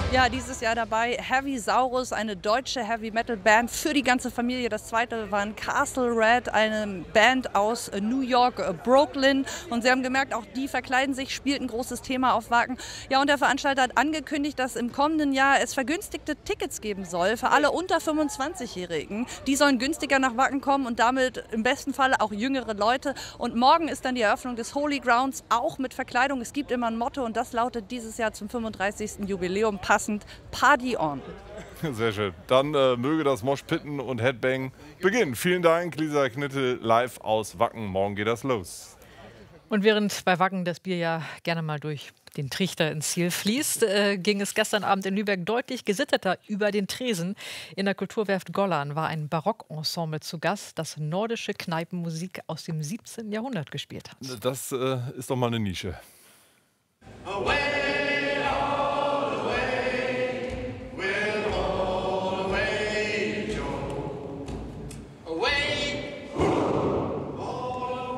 Ja, dieses Jahr dabei Heavy Saurus, eine deutsche Heavy-Metal-Band für die ganze Familie. Das zweite waren Castle Red, eine Band aus New York, Brooklyn. Und Sie haben gemerkt, auch die verkleiden sich, spielt ein großes Thema auf Wacken. Ja, und der Veranstalter hat angekündigt, dass im kommenden Jahr es vergünstigte Tickets geben soll für alle unter 25-Jährigen. Die sollen günstiger nach Wacken kommen und damit im besten Falle auch jüngere Leute. Und morgen ist dann die Eröffnung des Holy Grounds, auch mit Verkleidung. Es gibt immer ein Motto und das lautet dieses Jahr zum 35. Jubiläum passend: Party on. Sehr schön. Dann möge das Moshpitten und Headbang beginnen. Vielen Dank, Lisa Knittel, live aus Wacken. Morgen geht das los. Und während bei Wacken das Bier ja gerne mal durch den Trichter ins Ziel fließt, ging es gestern Abend in Lübeck deutlich gesitteter über den Tresen. In der Kulturwerft Gollan war ein Barockensemble zu Gast, das nordische Kneipenmusik aus dem 17. Jahrhundert gespielt hat. Das ist doch mal eine Nische. Away!